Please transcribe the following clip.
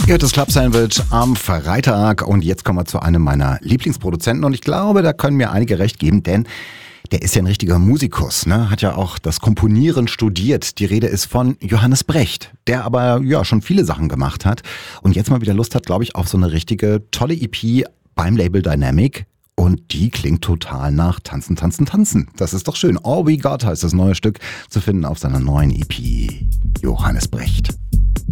Ihr hört das Club Sandwich am Freitag und jetzt kommen wir zu einem meiner Lieblingsproduzenten und ich glaube, da können mir einige recht geben, denn der ist ja ein richtiger Musikus, ne? Hat ja auch das Komponieren studiert. Die Rede ist von Johannes Brecht, der aber ja schon viele Sachen gemacht hat und jetzt mal wieder Lust hat, glaube ich, auf so eine richtige tolle EP beim Label Dynamic. Und die klingt total nach Tanzen, Tanzen, Tanzen. Das ist doch schön. All We Got heißt das neue Stück, zu finden auf seiner neuen EP. Johannes Brecht.